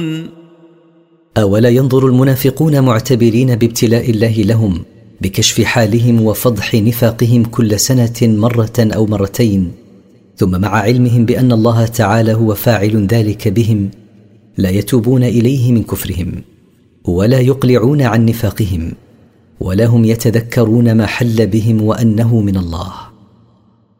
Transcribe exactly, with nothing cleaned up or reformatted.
أولا ينظر المنافقون معتبرين بابتلاء الله لهم بكشف حالهم وفضح نفاقهم كل سنة مرة أو مرتين، ثم مع علمهم بأن الله تعالى هو فاعل ذلك بهم لا يتوبون إليه من كفرهم ولا يقلعون عن نفاقهم، ولا هم يتذكرون ما حل بهم وأنه من الله.